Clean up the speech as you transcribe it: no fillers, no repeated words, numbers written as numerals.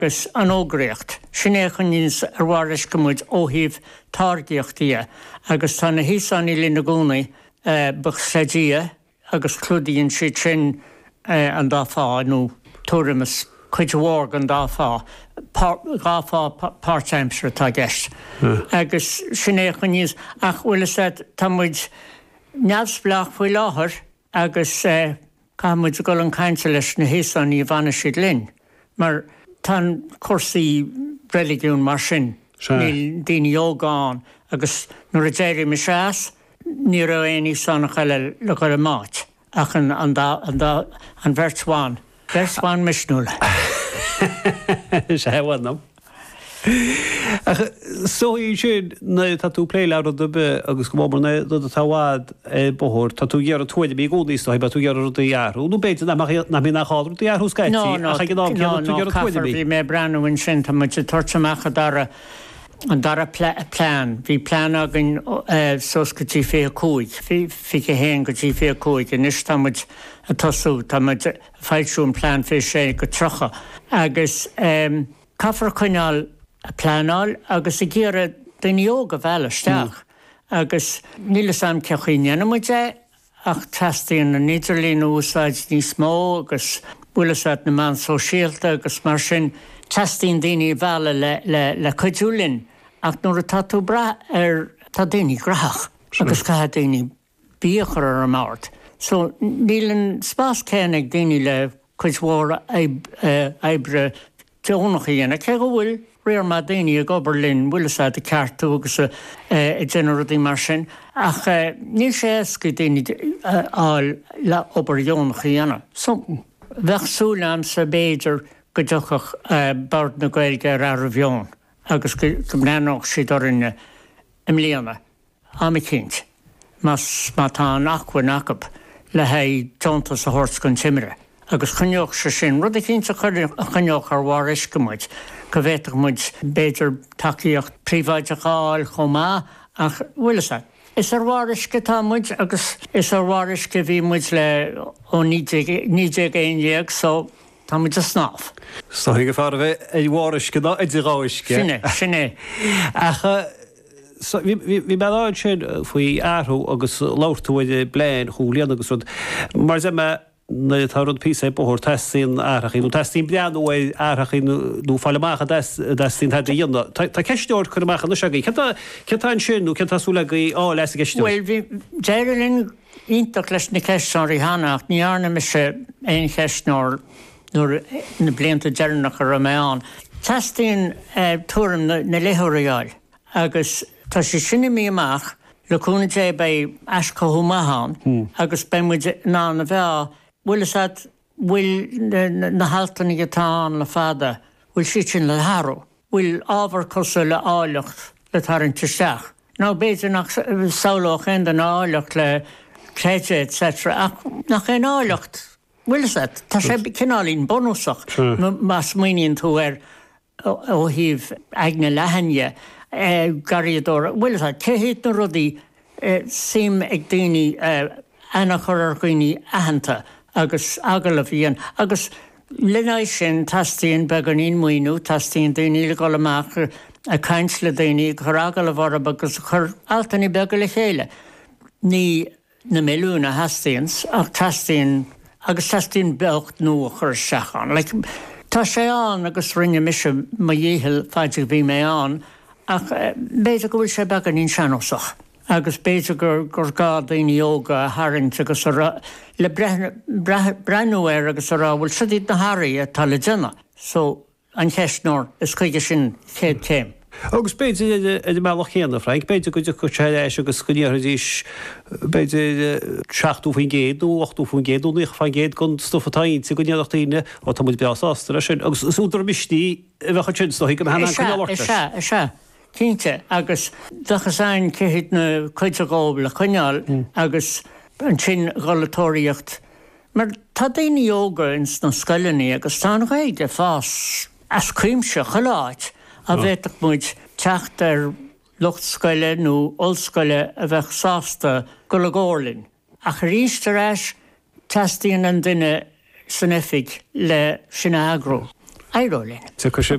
gus an ógréocht. Sinné chun níos arháris gomúid óhíh targaíochtaí agus tána híán í lína gúnaí buch sledí agus clúdaíonn si sin an dáfá nó túramas chuidhhar an dáfá gáfá part-timesir tá gceist. Agus sinné chun níos ach bhfuil tá muid neamhsplach faoi láthair agus cámuid go an cainte leis na híán í bhana siad linn. Mar tá cuasaí religiún mar sin níl daoine ógáin agus nuair a déirí me seas ní ra éí sanna chaile le go máit ach an bheirsháin. Bheirsháin misnúla. sé bhhainam. Sóí sin na tú pléile á dube agus go bhna do táhád bothir tá tú gear tuaide bí gúdaísta ba tú gear dhearú. Nú béidir na mí nach cháú dhearú scaití bhí mé breanúin sin tá muid tuirteach an dara plán. Bhí plán agan sos go tí fé cúig, fi héin go tí fé cúig, an is táid a tosú tá feilsún plán fé sé go trocha. Agus caafar chuineáil a plánáil agus I ggéire daoine óga bheileisteach. Agus níle sam cechaíine muide ach teastaíon na Níidirlín úsáid níos mó agus bulasat na man sosiálta agus mar sin teastaíon daoine bhela le chuidúlinn ach nuair a tatú bra tá daoine graach agus cai daoine bíochar ar an máirt. So nílann spás cénig daoine le chuidhhar éibre teónach dhéana ce go bhfuil réir má daoine a gobarlinn bhuilasá de ceartú agus I generadí mar sin ach níl sé go daoine áil le obair dhéana. So bheithsúlam sa béidir go deochach bard na Gaeilge ar bheán agus go mnéanach si dorinne im líana am cinint mas má tá nachhain acab le haid tiontas a hort gon timire. Agus chuneoch se sin rud a cinnte chuneoch ar bhhar iscimuid go bhéiteach muid béidir takeíocht príomhaideáil chomá ach bhuilasá. Is ar bhhar isce tá muid agus is ar bhhar isce bhí muid le ó 9 so tá muid a snáf. Tá go far bheith bhhar isce ná idirráisce. Sinné. Bhí meáid sin faoi airthú agus láirtúide bléin chuúlíon agus rud mar na tarod písa bohor testin arachí, testin blianú arachí nú fallach destin had dhéanana. Tá ceistúir chuach na segaí. Cetáin sinú cetasúlagaí leis geistú. Well, bhí déirlinn ítach leis na ceistúirí hanacht, níarna me se éon ceistúir nuair na blianta dearnach ar raméán. Testin túram na léthiríáil agus tá sé sinna mí amach leúna dé bei eascóthú maithán agus bemuid ná na bheá bhuilasad bhfuil na haltainna atá le fada bhfuil si sin le Harú, bhfuil ábhar cosa le áilecht le tarintse seach. Ná béidir nach saolach an áilecht le créide etc. ach nach an áilecht bhuilasad tá sé cinálín bonúsach más muoíonn tú ó híh aigna lehanne garíadóra bhuilasad céhéad na rudaí sim ag daoine annach chur ar gcuoine aitheanta agus agal a bhíon agus lenáid sin tastíonn began on muoinú tastíonn daoine le goil amach a caint le daoine chur agal a bharb agus chur altaní beag le chéile. Ní na milliúna hastíons ach tastíonn agus tastíonn beocht nó chur seachán. Tá sé an agus rinne mise ma dhéhil fáidir bhí mé an ach béidir go bhfuil sé began on seanósach. Agus béidir gur gá daoine óga a tharint agus le breanúir agus ará bhfuil siad na Haraí a tal déna. So an cheisnóir is chuige sin chéad céim. Agus béidir meach chéanana Frank, béidir go chuile agus scuníoridís béidir 6ú faoin géadú 8ú faoin géadú níoch fan géad gon stofatáin sa goneachtaíine ó tá muid beásásta sin agus útar mistí bhecha tinstoí go hena se. Cínte agus dochasáin céhéad na chuideáil le chuineáil agus an sin golatóíocht. Mar tá daoine óga ins na scoileaní agus tá réide fás as cuimse choláid a bhéiteach muid teacht ar luchtscoile nó ollscoile a bheith sásta go le gcórlinn. A ríiste eis testíonn an duine san efig le sinna agró. Airolín.